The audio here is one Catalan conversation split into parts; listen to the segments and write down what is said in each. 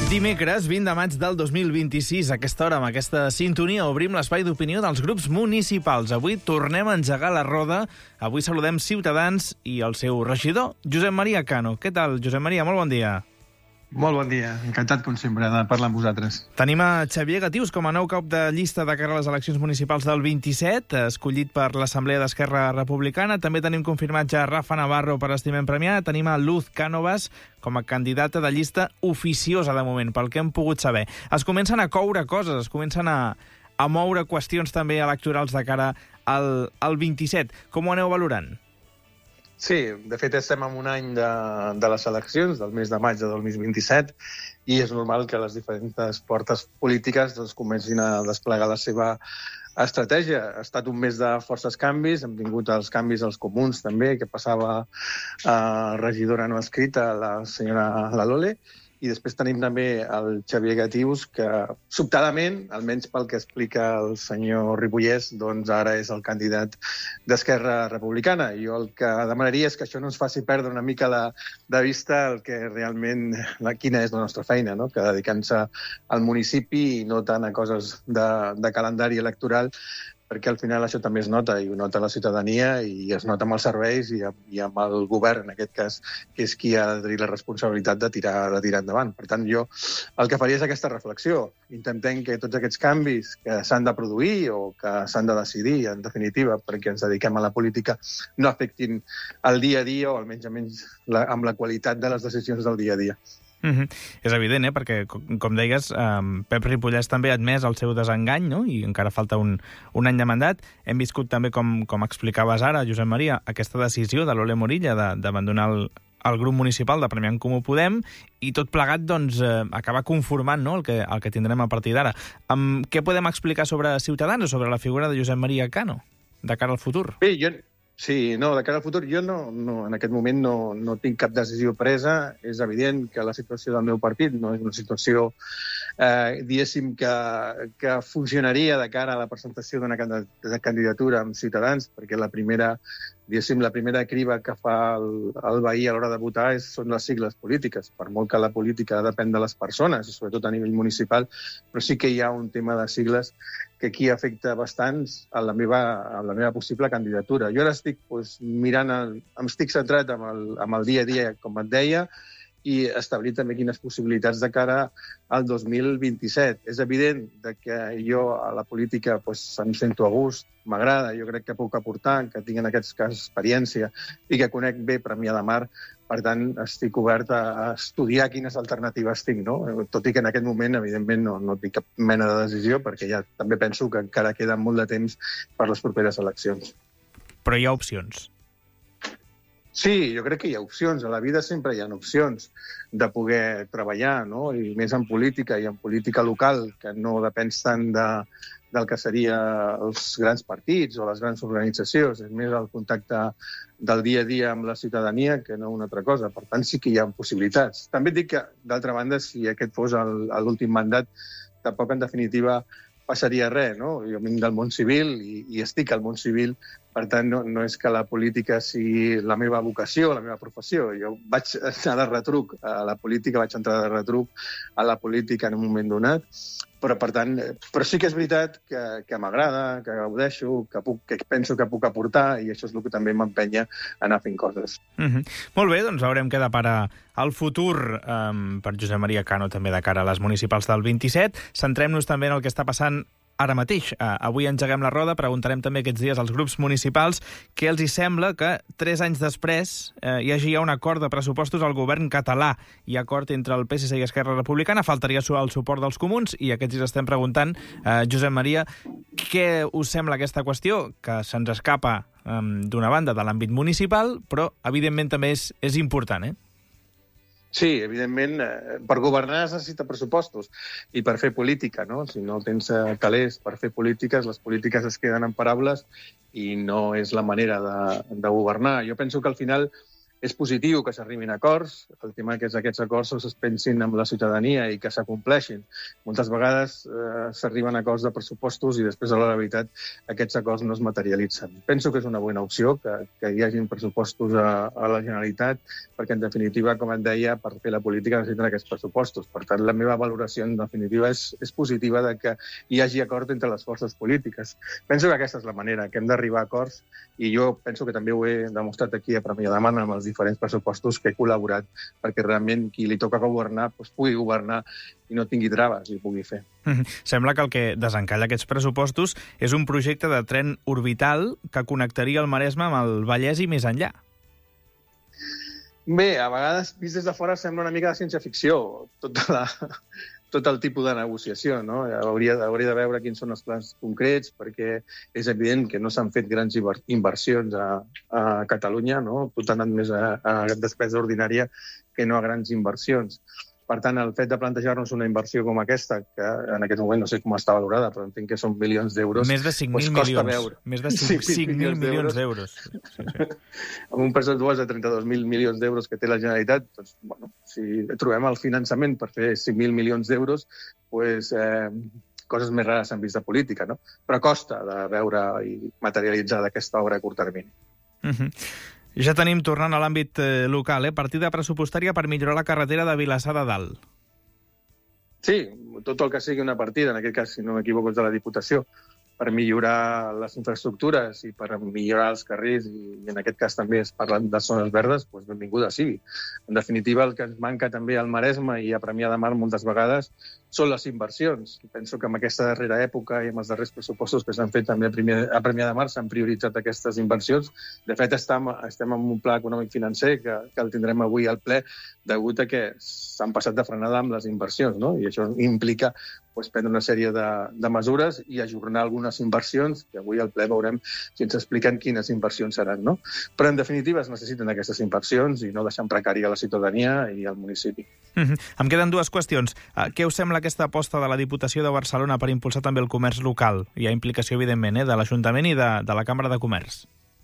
Dimecres, 20 de maig del 2026, a aquesta hora, amb aquesta sintonia, obrim l'espai d'opinió dels grups municipals. Avui tornem a engegar la roda. Avui saludem Ciutadans i el seu regidor, Josep Maria Cano. Què tal, Josep Maria? Molt bon dia. Molt bon dia. Encantat, com sempre, de parlar amb vosaltres. Tenim a Xavier Gatius com a nou cap de llista de cara a les eleccions municipals del 27, escollit per l'Assemblea d'Esquerra Republicana. També tenim confirmat ja Rafa Navarro per Estimem Premià. Tenim a Luz Cánovas com a candidata de llista oficiosa de moment, pel que hem pogut saber. Es comencen a coure coses, es comencen a moure qüestions també electorals de cara al 27. Com ho aneu valorant? Sí, de fet estem en un any de les eleccions, del mes de maig de 2027, i és normal que les diferents forces polítiques comencin a desplegar la seva estratègia. Ha estat un mes de forces canvis, hem tingut els canvis als comuns també, que passava regidora no escrita, la senyora Lalole, i després tenim també el Xavier Gatius, que sobtadament, almenys pel que explica el senyor Ripollès, doncs ara és el candidat d'Esquerra Republicana. Jo el que demanaria és que això no ens faci perdre una mica de vista el que realment, quina és la nostra feina, no? Que dedicant-se al municipi i no tant a coses de calendari electoral, perquè al final això també es nota, i ho nota la ciutadania, i es nota amb els serveis i amb el govern, en aquest cas, que és qui ha de tenir la responsabilitat de tirar endavant. Per tant, jo el que faria és aquesta reflexió. Intentem que tots aquests canvis que s'han de produir o que s'han de decidir, en definitiva, perquè ens dediquem a la política, no afectin el dia a dia o almenys amb la qualitat de les decisions del dia a dia. És evident, perquè, com deies, Pep Ripollès també ha admès el seu desengany, no? I encara falta un any de mandat. Hem viscut també, com explicaves ara, Josep Maria, aquesta decisió de l'Ole Morilla d'abandonar el grup municipal de Premià en Comú Podem, i tot plegat doncs, acaba conformant, no?, el que tindrem a partir d'ara. Què podem explicar sobre Ciutadans o sobre la figura de Josep Maria Cano de cara al futur? Bé, de cara al futur, jo en aquest moment no tinc cap decisió presa. És evident que la situació del meu partit no és una situació, diguéssim, que funcionaria de cara a la presentació d'una candidatura amb Ciutadans, perquè la primera criba que fa el veí a l'hora de votar són les sigles polítiques, per molt que la política depèn de les persones, i sobretot a nivell municipal, però sí que hi ha un tema de sigles que aquí afecta bastants a la meva possible candidatura. Jo ara estic estic centrat amb el dia a dia, com et deia, i establir també quines possibilitats de cara al 2027. És evident que jo a la política em sento a gust, m'agrada, jo crec que puc aportar, que tinc en aquest cas experiència i que conec bé Premià de Mar. Per tant, estic obert a estudiar quines alternatives tinc, no? Tot i que en aquest moment, evidentment, no tinc cap mena de decisió, perquè ja també penso que encara queda molt de temps per les properes eleccions. Però hi ha opcions. Sí, jo crec que hi ha opcions. A la vida sempre hi ha opcions de poder treballar, no? I més en política i en política local, que no depens tant del que serien els grans partits o les grans organitzacions. És més el contacte del dia a dia amb la ciutadania que no una altra cosa. Per tant, sí que hi ha possibilitats. També et dic que, d'altra banda, si aquest fos l'últim mandat, tampoc, en definitiva, passaria res, no? Jo vinc del món civil i estic al món civil, per tant, no és que la política sigui la meva vocació, la meva professió. Jo vaig anar de retruc a la política, vaig entrar de retruc a la política en un moment donat, però sí que és veritat que m'agrada, que gaudeixo, que penso que puc aportar, i això és el que també m'empenya a anar fent coses. Molt bé, doncs veurem què depara el futur per Josep Maria Cano, també de cara a les municipals del 27. Centrem-nos també en el que està passant ara mateix. Avui engeguem la roda, preguntarem també aquests dies als grups municipals què els hi sembla que 3 anys després hi hagi ja un acord de pressupostos al govern català i acord entre el PSC i Esquerra Republicana. Faltaria el suport dels comuns i aquests dies estem preguntant, Josep Maria, què us sembla aquesta qüestió que se'ns escapa d'una banda de l'àmbit municipal, però evidentment també és important, Sí, evidentment, per governar es necessita pressupostos i per fer política, no? Si no tens calés per fer polítiques, les polítiques es queden en paraules i no és la manera de governar. Jo penso que al final És positiu que s'arribin a acords, el tema que aquests acords es pensin amb la ciutadania i que s'acompleixin. Moltes vegades s'arriben a acords de pressupostos i després, a la veritat, aquests acords no es materialitzen. Penso que és una bona opció que hi hagin pressupostos a la Generalitat, perquè, en definitiva, com et deia, per fer la política necessiten aquests pressupostos. Per tant, la meva valoració, en definitiva, és positiva de que hi hagi acord entre les forces polítiques. Penso que aquesta és la manera, que hem d'arribar a acords, i jo penso que també ho he demostrat aquí a Premià de Mar amb els diferents pressupostos que he col·laborat perquè realment qui li toca governar pugui governar i no tingui traves i ho pugui fer. Sembla que el que desencalla aquests pressupostos és un projecte de tren orbital que connectaria el Maresme amb el Vallès i més enllà. Bé, a vegades, vist des de fora, sembla una mica de ciència-ficció, tot el tipus de negociació, no? Hauria de veure quins són els plans concrets, perquè és evident que no s'han fet grans inversions a Catalunya, no? Tot ha anat més a despesa ordinària que no a grans inversions. Per tant, el fet de plantejar-nos una inversió com aquesta, que en aquest moment no sé com està valorada, però entenc que són milions d'euros... Més de 5.000 milions. Més de 5.000 milions d'euros. Amb un pressupost de 32.000 milions d'euros que té la Generalitat, doncs, bueno, si trobem el finançament per fer 5.000 milions d'euros, doncs, coses més rares s'han vist de política, no? Però costa de veure i materialitzar aquesta obra a curt termini. Ja tenim, tornant a l'àmbit local, partida pressupostària per millorar la carretera de Vilassar de Dalt. Sí, tot el que sigui una partida, en aquest cas, si no m'equivoco, és de la Diputació, per millorar les infraestructures i per millorar els carrers, i en aquest cas també es parla de zones verdes, doncs benvinguda sigui. En definitiva, el que ens manca també al Maresme i a Premià de Mar moltes vegades són les inversions. Penso que en aquesta darrera època i amb els darrers pressupostos que s'han fet també a Premià de Mar s'han prioritzat aquestes inversions. De fet, estem en un pla econòmic financer que el tindrem avui al ple degut a que s'han passat de frenada amb les inversions, no? I això implica prendre una sèrie de mesures i ajornar algunes inversions, que avui al ple veurem si ens expliquen quines inversions seran, no? Però, en definitiva, es necessiten aquestes inversions i no deixar en precari a la ciutadania i al municipi. Em queden dues qüestions. Què us sembla aquesta aposta de la Diputació de Barcelona per impulsar també el comerç local? Hi ha implicació, evidentment, de l'Ajuntament i de la Cambra de Comerç.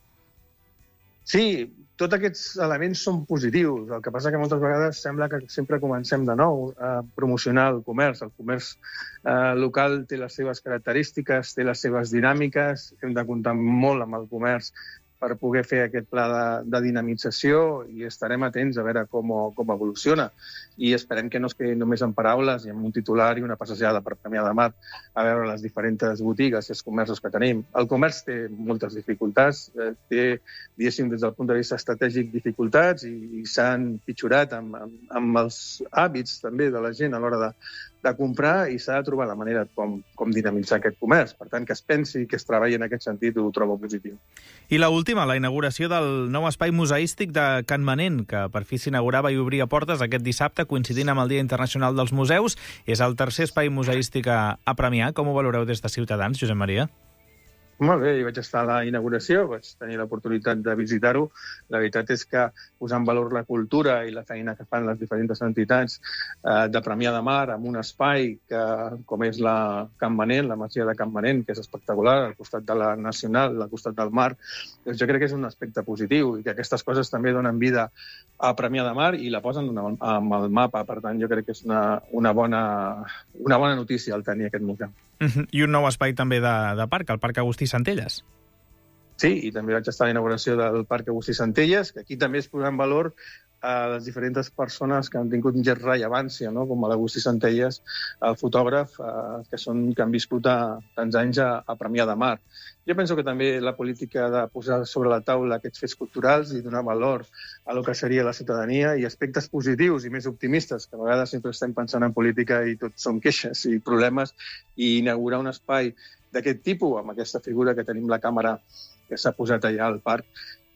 Sí, tots aquests elements són positius. El que passa que moltes vegades sembla que sempre comencem de nou a promocionar el comerç. El comerç local té les seves característiques, té les seves dinàmiques. Hem de comptar molt amb el comerç per poder fer aquest pla de dinamització i estarem atents a veure com evoluciona. I esperem que no es quedi només en paraules i amb un titular i una passejada per Premià de Mar a veure les diferents botigues i els comerços que tenim. El comerç té moltes dificultats, té, diguéssim, des del punt de vista estratègic dificultats i s'han pitjorat amb els hàbits també de la gent a l'hora de comprar i s'ha de trobar la manera com dinamitzar aquest comerç. Per tant, que es pensi i que es treballi en aquest sentit ho trobo positiu. I l'última, la inauguració del nou espai museístic de Can Manent, que per fi s'inaugurava i obria portes aquest dissabte, coincidint amb el Dia Internacional dels Museus. És el tercer espai museístic a Premià. Com ho valoreu des de Ciutadans, Josep Maria? Molt bé, hi vaig estar a la inauguració, vaig tenir l'oportunitat de visitar-ho. La veritat és que posar en valor la cultura i la feina que fan les diferents entitats de Premià de Mar amb un espai com és la Can Manent, la masia de Can Manent, que és espectacular, al costat de la Nacional, al costat del mar, doncs jo crec que és un aspecte positiu i que aquestes coses també donen vida a Premià de Mar i la posen amb el mapa. Per tant, jo crec que és una bona notícia el tenir aquest museu. I un nou espai també de parc, el Parc Agustí Centelles. Sí, i també vaig estar a la inauguració del Parc Agustí Centelles, que aquí també es posa en valor a les diferents persones que han tingut més rellevància, no? Com l'Agustí Centelles, el fotògraf, que han viscut tants anys a Premià de Mar. Jo penso que també la política de posar sobre la taula aquests fets culturals i donar valor a lo que seria la ciutadania i aspectes positius i més optimistes, que a vegades sempre estem pensant en política i tot són queixes i problemes, i inaugurar un espai d'aquest tipus, amb aquesta figura que tenim la càmera que s'ha posat allà al parc,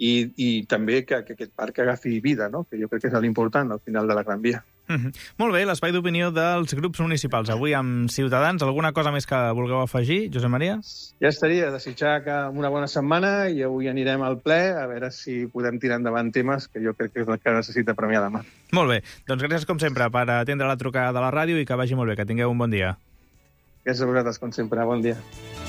i també que aquest parc agafi vida, no? Que jo crec que és l'important al final de la Gran Via. Molt bé, l'espai d'opinió dels grups municipals. Avui amb Ciutadans. Alguna cosa més que vulgueu afegir, Josep Maria? Ja estaria. Desitjar una bona setmana i avui anirem al ple a veure si podem tirar endavant temes que jo crec que és el que necessita Premià de Mar. Molt bé. Doncs gràcies, com sempre, per atendre la trucada de la ràdio i que vagi molt bé. Que tingueu un bon dia. Gràcies a vosaltres, com sempre. Bon dia.